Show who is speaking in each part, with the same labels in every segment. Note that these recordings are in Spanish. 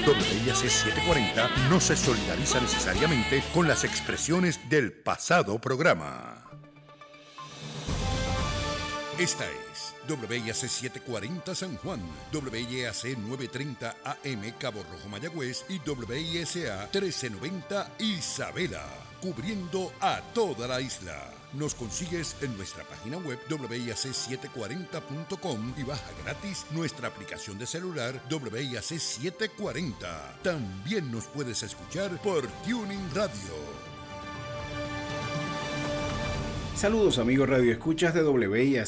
Speaker 1: WIAC 740 no se solidariza necesariamente con las expresiones del pasado programa. Esta es WIAC 740 San Juan, WIAC 930 AM Cabo Rojo Mayagüez y WISA 1390 Isabela, cubriendo a toda la isla. Nos consigues en nuestra página web WIAC740.com y baja gratis nuestra aplicación de celular WIAC 740. También nos puedes escuchar por Tuning Radio.
Speaker 2: Saludos amigos Radio Escuchas de WIAC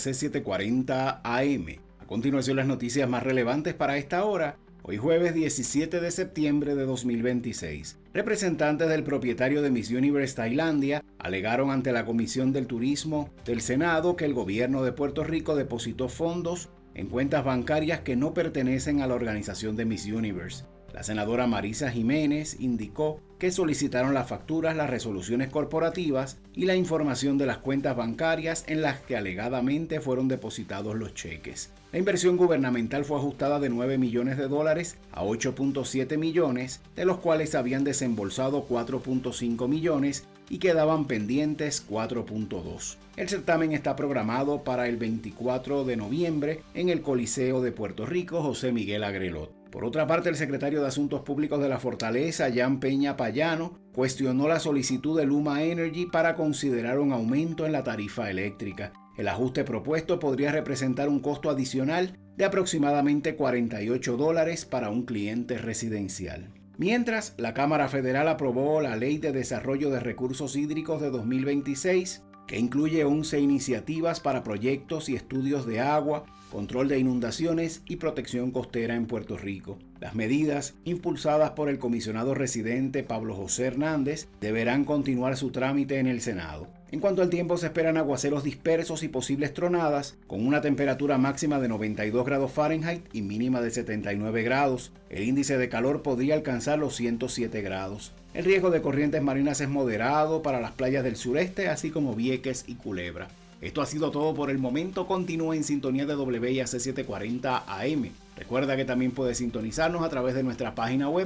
Speaker 2: 740 AM. A continuación las noticias más relevantes para esta hora, hoy jueves 17 de septiembre de 2026. Representantes del propietario de Miss Universe Tailandia alegaron ante la Comisión del Turismo del Senado que el gobierno de Puerto Rico depositó fondos en cuentas bancarias que no pertenecen a la organización de Miss Universe. La senadora Marisa Jiménez indicó que solicitaron las facturas, las resoluciones corporativas y la información de las cuentas bancarias en las que alegadamente fueron depositados los cheques. La inversión gubernamental fue ajustada de $9 millones a 8.7 millones, de los cuales habían desembolsado 4.5 millones y quedaban pendientes 4.2. El certamen está programado para el 24 de noviembre en el Coliseo de Puerto Rico José Miguel Agrelot. Por otra parte, el secretario de Asuntos Públicos de la Fortaleza, Jan Peña Payano, cuestionó la solicitud de Luma Energy para considerar un aumento en la tarifa eléctrica. El ajuste propuesto podría representar un costo adicional de aproximadamente $48 para un cliente residencial. Mientras, la Cámara Federal aprobó la Ley de Desarrollo de Recursos Hídricos de 2026, que incluye 11 iniciativas para proyectos y estudios de agua, control de inundaciones y protección costera en Puerto Rico. Las medidas, impulsadas por el comisionado residente Pablo José Hernández, deberán continuar su trámite en el Senado. En cuanto al tiempo, se esperan aguaceros dispersos y posibles tronadas, con una temperatura máxima de 92 grados Fahrenheit y mínima de 79 grados. El índice de calor podría alcanzar los 107 grados. El riesgo de corrientes marinas es moderado para las playas del sureste, así como Vieques y Culebra. Esto ha sido todo por el momento. Continúa en sintonía de WIAC 740 AM. Recuerda que también puedes sintonizarnos a través de nuestra página web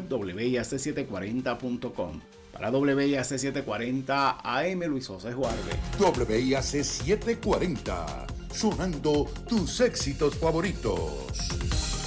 Speaker 2: WIAC740.com. Para WIAC 740 AM, Luis José Juárez.
Speaker 1: WIAC 740, sonando tus éxitos favoritos.